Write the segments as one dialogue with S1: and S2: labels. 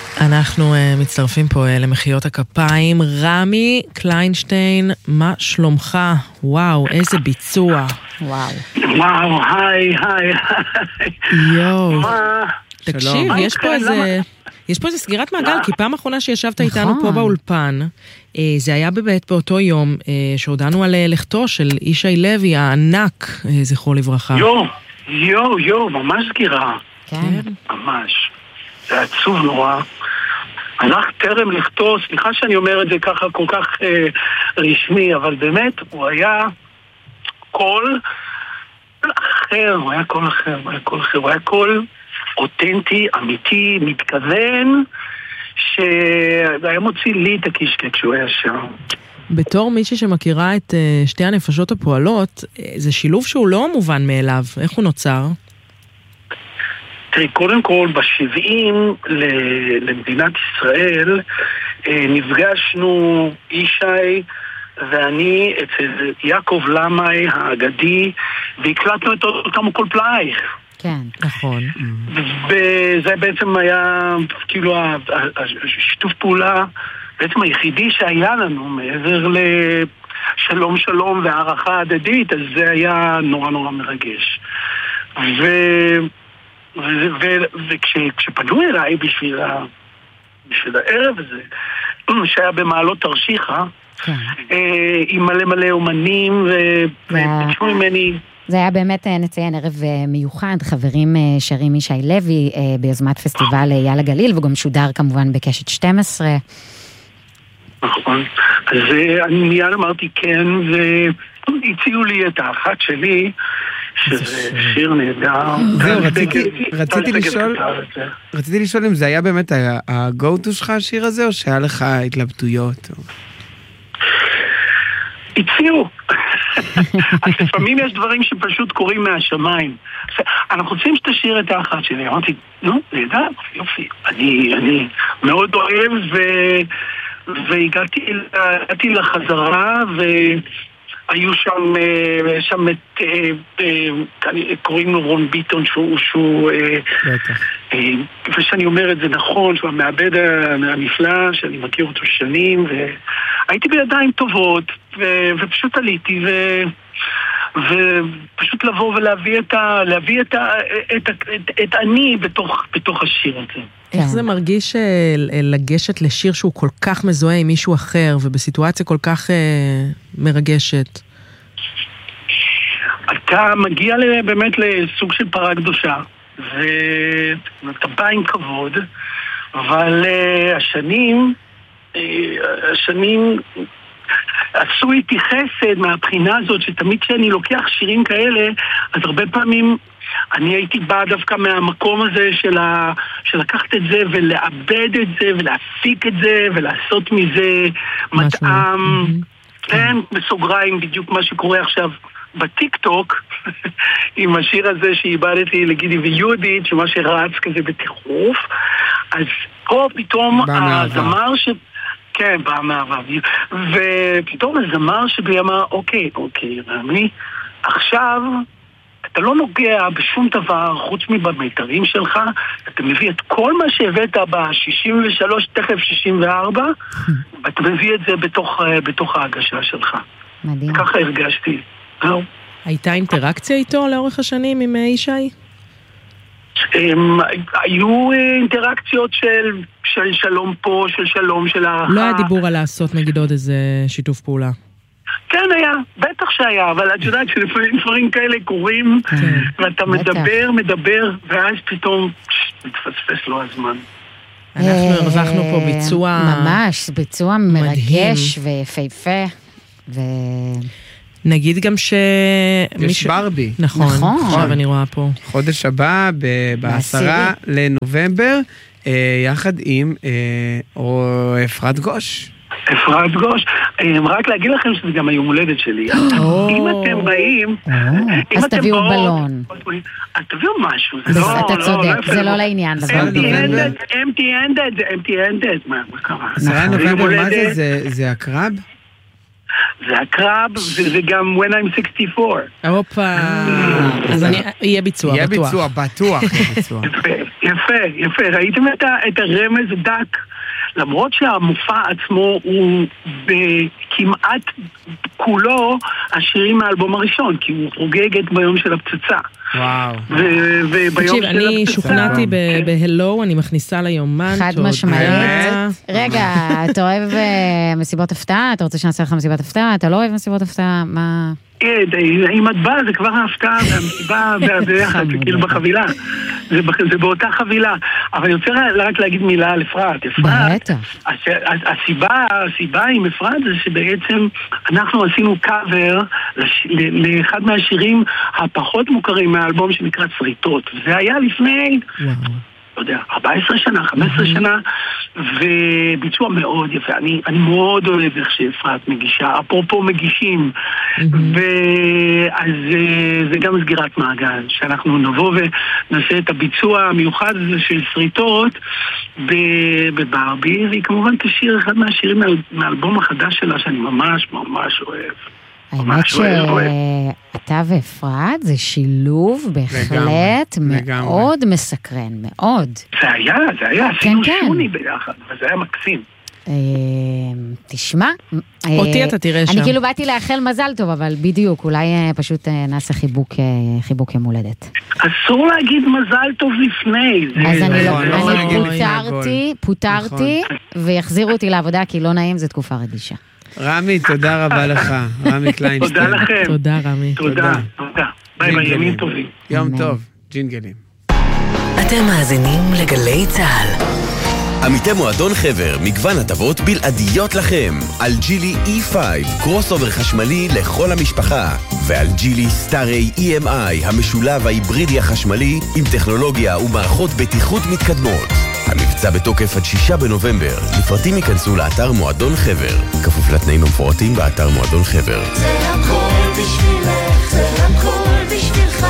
S1: אנחנו מצטרפים פה למחיות הכפיים. רמי קליינשטיין, מה שלומך? וואו, איזה ביצוע.
S2: וואו,
S3: היי.
S1: יואו. תקשיב, יש פה איזה סגירת מעגל, כי פעם האחרונה שישבת איתנו פה באולפן, זה היה באמת באותו יום שהודענו על לכתו של ישי לוי, הענק, זכרו לברכה.
S3: יואו, ממש סגירה.
S2: כן.
S3: ממש. זה עצוב נורא. הלך טרם לכתו, סליחה שאני אומר את זה ככה כל כך רשמי, אבל באמת הוא היה קול אחר, הוא היה קול אותנטי, אמיתי, מתכוון, שהיה מוציא לי את הקישקע כשהוא היה שם.
S1: בתור מישהי שמכירה את שתי הנפשות הפועלות, זה שילוב שהוא לא מובן מאליו. איך הוא נוצר?
S3: תראי, קודם כל, ב-70 למדינת ישראל נפגשנו ישי ואני אצל יעקב למאי האגדי, והקלטנו את אותם כל פלאי.
S2: כן,
S1: נכון.
S3: וזה בעצם היה כאילו השיתוף פעולה בעצם היחידי שהיה לנו מעבר לשלום והערכה הדדית, אז זה היה נורא מרגש. וכשפנו אליי בשביל הערב הזה, שהיה במעלות תרשיחא, עם מלא אומנים, וביקשו ממני...
S2: זה היה באמת, נציין, ערב מיוחד, חברים שרים ישי לוי, ביוזמת פסטיבל יעל הגליל, וגם שודר כמובן בקשת 12.
S3: נכון. אז אני מיד אמרתי כן, והציעו לי את האחת שלי, שזה שיר נהדר.
S4: זהו, רציתי לשאול אם זה היה באמת ה-go-to שלך השיר הזה, או שהיה לך התלבטויות?
S3: הציעו. אז לפעמים יש דברים שפשוט קורים מהשמיים. אנחנו רוצים שתשאיר את האחת שלי. אמרתי, נהדר, יופי. אני מאוד אוהב, והגעתי לחזרה, היו שם את, קוראים לו רון ביטון, שהוא ושאני אומר את זה נכון, שהוא המעבד הנפלא, שאני מכיר אותו שנים, והייתי בידיים טובות, ופשוט עליתי, ופשוט לבוא ולהביא את אני בתוך השיר הזה.
S1: איך זה מרגיש לגשת לשיר שהוא כל כך מזוהה עם מישהו אחר, ובסיטואציה כל כך מרגשת?
S3: אתה מגיע באמת לסוג של פרה קדושה, ואתה בא עם כבוד, אבל השנים עשו איתי חסד מהבחינה הזאת, שתמיד כשאני לוקח שירים כאלה, אז הרבה פעמים אני הייתי בא דווקא מהמקום הזה של לקחת את זה ולאבד את זה ולהפיק את זה ולעשות מזה מטעם. כן, בסוגריים בדיוק מה שקורה עכשיו בטיק טוק עם השיר הזה שאיבדתי לגידי ויהודית, שמה שרץ כזה בטירוף, אז פה פתאום הזמר כן, ופתאום הזמר שבי אמר, אוקיי, רמי, עכשיו אתה לא נוגע בשום דבר חוץ מבמיתרים שלך, אתה מביא את כל מה שהבאת ב-63, תכף 64, ואתה מביא את זה בתוך ההגשה שלך.
S2: מדהים.
S3: ככה הרגשתי.
S1: הייתה אינטראקציה איתו לאורך השנים עם ישי?
S3: היו אינטראקציות של שלום פה, של שלום, של הערכה.
S1: לא היה דיבור על לעשות נגיד עוד איזה שיתוף פעולה?
S3: כן היה, בטח שהיה, אבל את יודעת שלפעמים דברים כאלה קורים, ואתה מדבר, ואז פתאום מתפספס לו הזמן.
S1: אנחנו הרווחנו פה ביצוע...
S2: ממש, ביצוע מרגש ויפהפה,
S1: נגיד גם
S4: יש ברבי.
S1: נכון, עכשיו אני רואה פה.
S4: חודש הבא, ב-10 לנובמבר, יחד עם אפרת גוש.
S3: אפרת גוש, רק להגיד לכם שזה גם היום הולדת שלי. אם אתם באים...
S2: אז תביאו בלון.
S3: אז תביאו משהו.
S2: אתה צודק, זה לא לעניין.
S3: empty-handed, מה קרה?
S4: 10 לנובמבר, מה זה? זה הקרב?
S3: זה הקרב, וזה גם When I'm 64.
S1: הופה, אז יהיה ביצוע, בטוח.
S4: יהיה ביצוע, בטוח יהיה ביצוע.
S3: יפה, ראיתם את הרמז דק? למרות שהמופע עצמו הוא כמעט כולו השירים מהאלבום הראשון, כי הוא חוגגת ביום של הפצצה.
S4: וואו.
S1: תקשיב, אני שוכנעתי בהלו, אני מכניסה ליומן.
S2: חד משמעית. רגע, אתה אוהב מסיבות הפתעה? אתה רוצה שנעשה לך מסיבת הפתעה? אתה לא אוהב מסיבות הפתעה? מה...
S3: אם את באה זה כבר ההפתעה והמסיבה ביחד, זה כאילו בחבילה, זה באותה חבילה. אבל אני רוצה רק להגיד מילה על אפרת. הסיבה עם אפרת זה שבעצם אנחנו עשינו קאבר לאחד מהשירים הפחות מוכרים מהאלבום שנקרא שריטות, וזה היה לפני 14 שנה, 15 שנה, וביצוע מאוד יפה. אני מאוד אוהב איך שאפרת מגישה, אפרופו מגישים, ואז זה גם סגירת מעגל, שאנחנו נבוא ונעשה את הביצוע המיוחד הזה של שריטות בברבי, והיא כמובן תשאיר אחד מהשירים מהאלבום החדש שלה, שאני ממש ממש אוהב.
S2: האמת שאתה ואפרת זה שילוב בהחלט מאוד מסקרן, מאוד.
S3: זה היה, עשינו שוני ביחד, וזה היה מקסים.
S2: תשמע,
S1: אותי אתה תראה שם.
S2: אני כאילו באתי לאחל מזל טוב, אבל בדיוק, אולי פשוט נעשה חיבוק יום הולדת.
S3: אסור להגיד מזל טוב לפני.
S2: אז אני פוטרתי, ויחזירו אותי לעבודה, כי לא נעים, זו תקופה רגישה.
S4: רמי, תודה רבה לך. רמי קליינשטיין.
S3: תודה לכם.
S1: תודה, רמי.
S3: תודה. ביי ביי, ימים טובים.
S4: יום טוב, ג'ינגלים.
S5: אתם מאזינים לגלי צהל.
S6: עמיתי מועדון חבר, מגוון הטבות בלעדיות לכם. על ג'ילי E5, קרוס אובר חשמלי לכל המשפחה. ועל ג'ילי סטארי EMI, המשולב ההיברידי החשמלי עם טכנולוגיה ומערכות בטיחות מתקדמות. המבצע בתוקף עד 6 בנובמבר. לפרטים ייכנסו לאתר מועדון חבר. כפוף לתנאים המפורטים באתר מועדון חבר.
S7: זה הכל בשבילך, זה הכל בשבילך,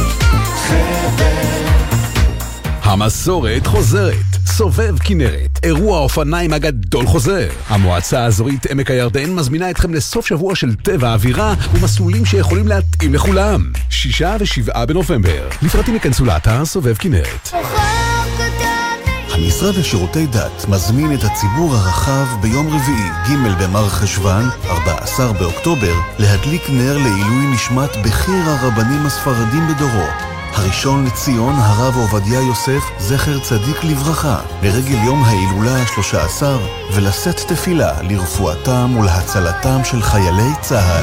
S7: חבר.
S8: המסורת חוזרת. סובב כנרת, אירוע האופניים הגדול חוזר. המועצה האזורית עמק הירדן מזמינה אתכם לסוף שבוע של טבע אווירה ומסלולים שיכולים להתאים לכולם. 6 ו7 בנובמבר. לפרטים ייכנסו לאתר סובב כנרת.
S9: המשרד לשירותי דת מזמין את הציבור הרחב ביום רביעי ג' במר חשוון, 14 באוקטובר, להדליק נר לעילוי נשמת בכיר הרבנים הספרדים בדורו. הראשון לציון הרב עובדיה יוסף, זכר צדיק לברכה, לרגל יום ההילולה ה-13, ולשאת תפילה לרפואתם ולהצלתם של חיילי צה"ל.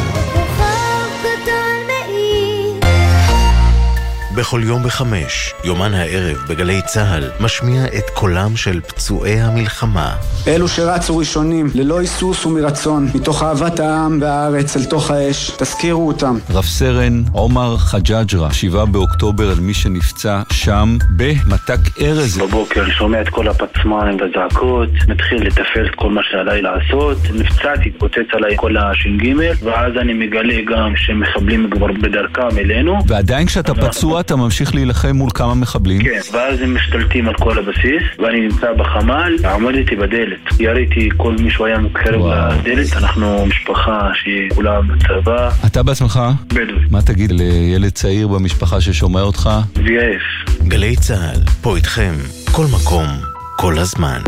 S6: בכל יום ב5, יומן הערב בגלי צהל, משמיע את קולם של פצועי המלחמה.
S10: אלו שרצו ראשונים, ללא היסוס ומרצון, מתוך אהבת העם והארץ אל תוך האש, תזכירו אותם.
S11: רב סרן עומר חג'אג'רה, 7 באוקטובר, על מי שנפצע שם במתק ארז.
S12: בבוקר אני שומע את כל הפצמיים והזעקות, מתחיל לתפעל את כל מה שעליי לעשות, נפצעתי, התפוצץ עליי כל הש"ג, ואז אני מגלה גם שמחבלים כבר בדרכם אלינו.
S11: ועדיין כשאתה פצוע אתה ממשיך להילחם מול כמה מחבלים?
S12: כן, ואז הם משתלטים על כל הבסיס, ואני נמצא בחמ"ל, עמדתי בדלת. יריתי כל מישהו היה מקרב לדלת, אנחנו משפחה שכולה בצבא.
S11: אתה בעצמך?
S12: בדואי.
S11: מה תגיד לילד צעיר במשפחה ששומע אותך?
S12: ויעף.
S6: גלי צהל, פה איתכם, כל מקום, כל הזמן.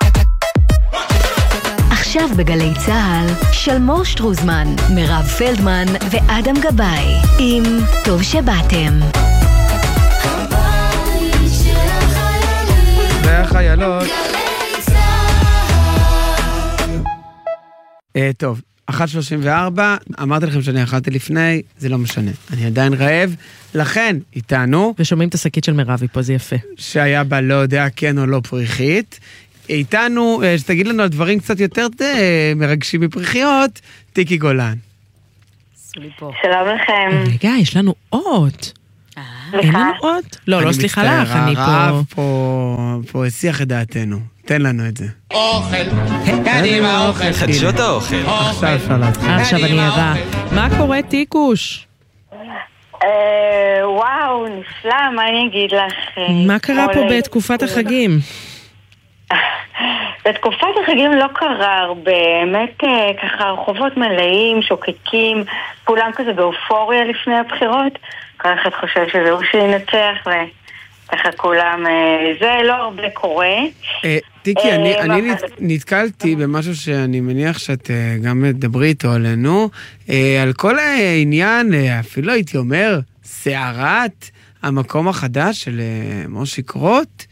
S5: עכשיו בגלי צהל, שלמור שטרוזמן, מירב פלדמן ואדם גבאי עם טוב שבאתם.
S4: והחיילות. טוב, 1:34, אמרתי לכם שאני אכלתי לפני, זה לא משנה, אני עדיין רעב, לכן איתנו.
S1: ושומעים את השקית של מירבי פה, זה יפה.
S4: שהיה בה לא יודע כן או לא פריחית. איתנו, שתגיד לנו על דברים קצת יותר מרגשים מפריחיות, טיקי גולן.
S13: שלום לכם.
S1: רגע, יש לנו אות. אין לנו אות? לא, סליחה לך, אני פה...
S4: הרב פה השיח את דעתנו. תן לנו את זה.
S14: אוכל, קדימה אוכל.
S6: חדשות האוכל.
S4: עכשיו אפשר להתחיל.
S1: עכשיו אני ערה. מה קורה טיקוש?
S13: וואו, נפלא, מה אני אגיד לך?
S1: מה קרה פה בתקופת החגים?
S13: בתקופת החגים לא קרה הרבה, באמת ככה רחובות מלאים, שוקקים, כולם כזה באופוריה לפני הבחירות, כל אחד חושב שזה הוא שינצח וככה כולם, זה לא הרבה קורה.
S4: טיקי, אני נתקלתי במשהו שאני מניח שאת גם מדברי איתו עלינו, על כל העניין, אפילו הייתי אומר, סערת המקום החדש של מושי קרוט.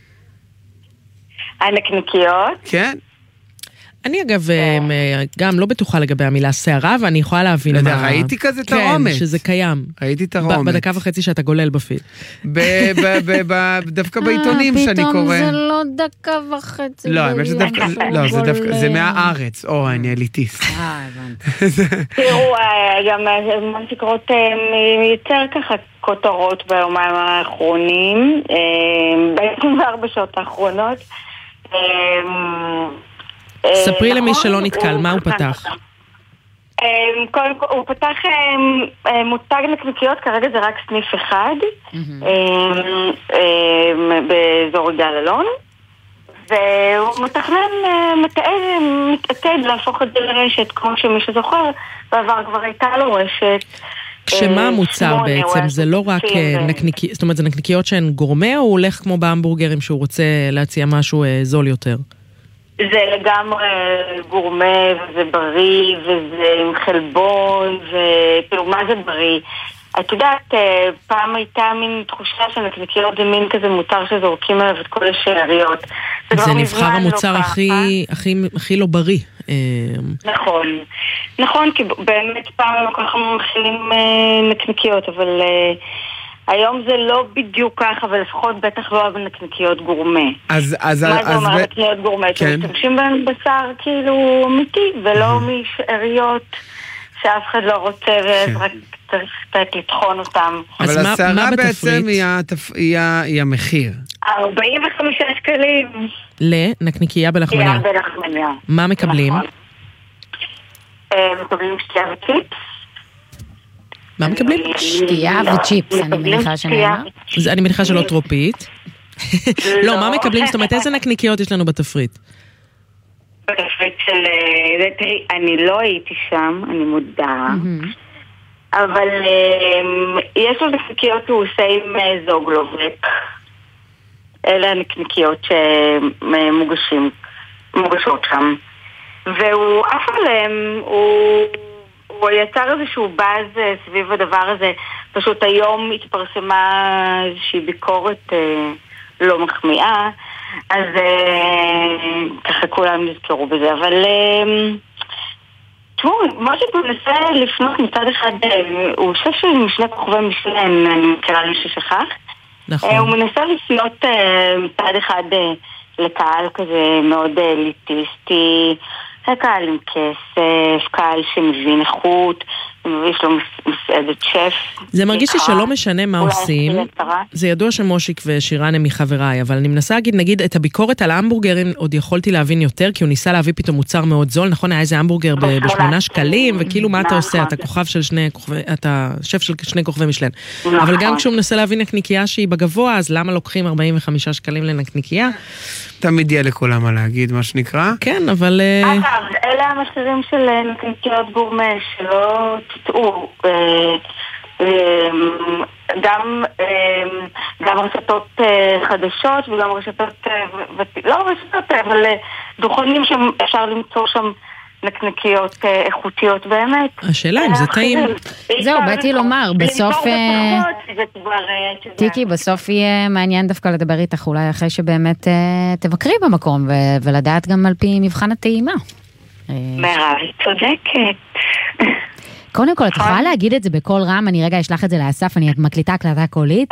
S13: הנקניקיות?
S4: כן.
S1: אני אגב גם לא בטוחה לגבי המילה שערה, ואני יכולה להבין מה...
S4: ראיתי כזה את הרומץ.
S1: כן, שזה קיים.
S4: ראיתי את הרומץ.
S1: בדקה וחצי שאתה גולל בפיד.
S4: דווקא בעיתונים שאני קורא.
S2: פתאום זה לא דקה וחצי.
S4: לא, זה מהארץ. אני אליטיסט.
S2: הבנתי.
S13: תראו, גם מושי קרוט מייצר ככה כותרות ביומיים האחרונים, ב-24 שעות האחרונות.
S1: ספרי למי שלא נתקל, מה הוא פתח?
S13: הוא פתח מותג נקניקיות, כרגע זה רק סניף אחד, באזור גל אלון, והוא מתעתד להפוך את זה לרשת, כמו שמי שזוכר, בעבר כבר הייתה לו רשת.
S1: שמה המוצר בעצם? זה לא רק נקניקיות, זאת אומרת, זה נקניקיות שהן גורמה, או הוא הולך כמו בהמבורגרים שהוא רוצה להציע משהו זול יותר?
S13: זה לגמרי גורמה, וזה בריא, וזה עם חלבון, וכאילו, מה זה בריא? את יודעת, פעם הייתה מין תחושה של נקניקיות, זה מין כזה מוצר שזורקים עליו את כל השאריות.
S1: זה נבחר המוצר הכי לא בריא.
S13: נכון, כי באמת פעם לא ככה מכילים נקניקיות, אבל היום זה לא בדיוק ככה, ולפחות בטח לא בנקניקיות גורמה. מה זה אומר נקניקיות גורמה? שמשתמשים בהם בשר כאילו אמיתי, ולא משאריות שאף אחד לא רוצה, ורק צריך לטחון אותם.
S4: אבל השערה בעצם היא המחיר.
S13: 45 שקלים.
S1: לנקניקייה בלחמניה. מה מקבלים?
S13: מקבלים שתייה וצ'יפס.
S1: מה מקבלים?
S2: שתייה וצ'יפס, אני מניחה שנאמר.
S1: אני מניחה שלא טרופית. לא, מה מקבלים? זאת אומרת, איזה נקניקיות יש לנו בתפריט?
S13: בתפריט של... אני לא הייתי שם, אני מודעה. אבל יש לו נקניקיות הוא עושה עם זוגלובק. אלה הנקניקיות שמוגשות שם. והוא אף עליהם, הוא יצר איזשהו באז סביב הדבר הזה. פשוט היום התפרסמה איזושהי ביקורת לא מחמיאה, אז ככה כולם נזכרו בזה. אבל תראו, מה שהוא מנסה לפנות מצד אחד, הוא עושה שמשני כוכבי משלן, אני מכירה לי ששכח.
S1: נכון.
S13: הוא מנסה לפנות מצד אחד לקהל כזה מאוד אליטיסטי, קהל עם כסף, קהל שמבין איכות, יש לו מסעדת שף.
S1: זה מרגיש לי שלא משנה מה עושים. זה ידוע שמושיק ושירן הם מחבריי, אבל אני מנסה להגיד, נגיד, את הביקורת על ההמבורגרים עוד יכולתי להבין יותר, כי הוא ניסה להביא פתאום מוצר מאוד זול, נכון? היה איזה המבורגר ב8 שקלים, וכאילו מה אתה עושה? אתה כוכב של אתה שף של 2 כוכבי משלן. אבל גם כשהוא מנסה להביא נקניקייה שהיא בגבוה, אז למה לוקחים 45 שקלים לנקניקייה?
S4: תמיד יהיה לכולם מה להגיד, מה שנקרא.
S1: כן, אבל...
S13: אלה המחירים של נקניקיות גורמה, שלא תטעו. גם רשתות חדשות וגם רשתות, לא רשתות, אבל דוכנים שאפשר למצוא שם נקניקיות איכותיות באמת.
S1: השאלה אם זה טעים.
S2: זהו, באתי לומר, בסוף... טיקי, בסוף יהיה מעניין דווקא לדבר איתך, אולי אחרי שבאמת תבקרי במקום, ולדעת גם על פי מבחן הטעימה.
S13: מירב, צודקת.
S2: קודם כל, את יכולה להגיד את זה בקול רם, אני רגע אשלח את זה לאסף, אני מקליטה הקלטה קולית.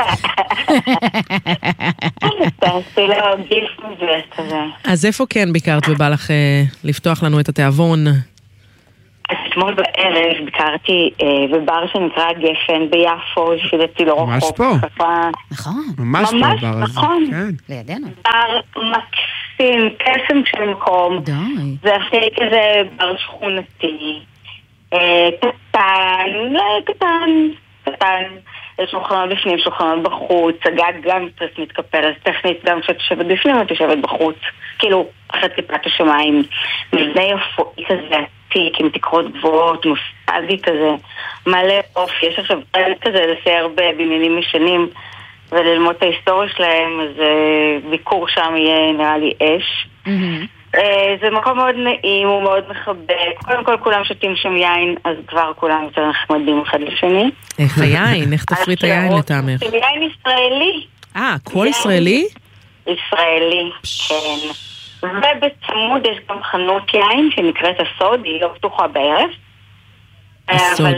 S13: תעשי לו גיף מזה כזה.
S1: אז איפה כן ביקרת ובא לך לפתוח לנו את התיאבון?
S13: אז אתמול בערב ביקרתי בבר שנקרא גפן ביפו, שדעתי לא רחוק.
S4: ממש פה.
S2: נכון.
S4: ממש פה בר הזה.
S2: לידינו.
S13: בר מקסים, קסם של מקום.
S2: די.
S13: זה הכי כזה בר שכונתי. קטן, יש שולחנות בפנים, שולחנות בחוץ, הגג גם קצת מתקפל, אז טכנית גם כשאת יושבת בפנים, את יושבת בחוץ. כאילו, אחת כיפת השמיים, מבנה יפואי כזה עתיק, עם תקרות גבוהות, מוסטגי כזה, מלא אופי. יש עכשיו פרק כזה לסייר בבניינים ישנים וללמוד את ההיסטוריה שלהם, אז ביקור שם יהיה נראה לי אש. זה מקום מאוד נעים, הוא מאוד מחבק. קודם כל כולם שותים שם יין, אז כבר כולם יותר נחמדים אחד לשני.
S1: איך היין? איך תפריט היין לטעמך?
S13: יין ישראלי.
S1: הכל ישראלי?
S13: ישראלי, כן. ובצמוד יש גם חנות יין שנקראת הסוד, היא לא פתוחה בערב.
S2: הסוד?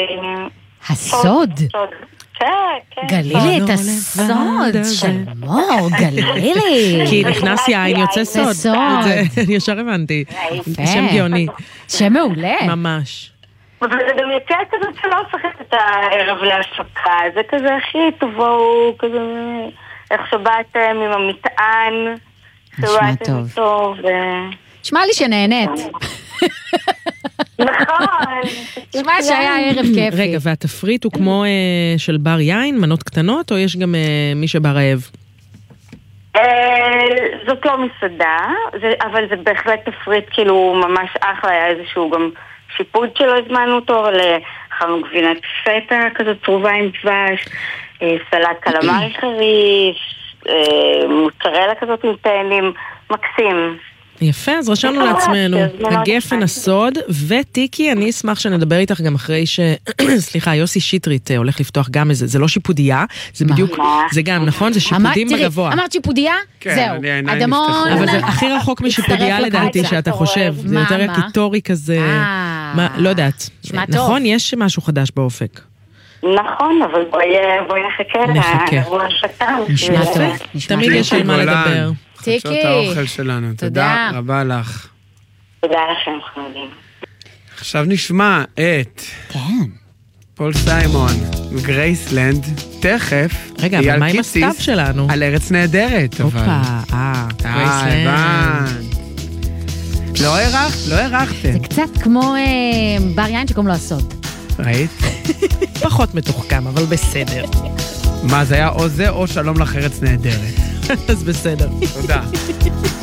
S2: הסוד?
S13: כן.
S2: גלילי את הסוד של מור, גלילי.
S1: כי נכנס יין יוצא סוד. אני ישר הבנתי. שם גאוני.
S2: שם מעולה.
S1: ממש.
S13: וזה גם יוצא כזאת שלא הופכת את הערב להפקה. זה כזה הכי תבואו, כזה איך שבאתם עם המטען.
S2: נשמע טוב. שמע לי שנהנית.
S13: נכון.
S2: שמע שהיה ערב כיפי.
S1: רגע, והתפריט הוא כמו של בר יין, מנות קטנות, או יש גם מי שבא רעב?
S13: זאת לא מסעדה, אבל זה בהחלט תפריט כאילו ממש אחלה, היה איזשהו גם שיפוד שלא הזמנו אותו, לאכלנו גבינת פטה כזאת צרובה עם דבש, סלט קלמרי חריף, מוצרלה כזאת עם טעמים, מקסים.
S1: יפה, אז רשמנו לעצמנו, הגפן הסוד, וטיקי, אני אשמח שנדבר איתך גם אחרי סליחה, יוסי שיטרית הולך לפתוח גם איזה, זה לא שיפודיה, זה בדיוק, זה גם, נכון? זה שיפודים בגבוה.
S2: אמרת שיפודיה? זהו, אדמון.
S1: אבל זה הכי רחוק משיפודיה לדעתי שאתה חושב, זה יותר קיטורי כזה, לא יודעת, נכון? יש משהו חדש באופק.
S13: נכון, אבל בואי נחכה לאירוע השקה.
S2: נשמע טוב.
S1: תמיד יש על מה לדבר.
S4: חדשות האוכל שלנו, תודה רבה לך.
S13: תודה לכם, חמודים.
S4: עכשיו נשמע את פול סיימון מגרייסלנד, תכף.
S1: רגע, אבל מה עם הסתיו שלנו?
S4: על ארץ נהדרת, אבל.
S1: גרייסלנד.
S4: לא הרחתם.
S2: זה קצת כמו בר יין שקוראים לו הסוד.
S4: ראית?
S1: פחות מתוחכם, אבל בסדר.
S4: מה, זה היה או זה או שלום לך ארץ נהדרת?
S1: אז בסדר.
S4: תודה.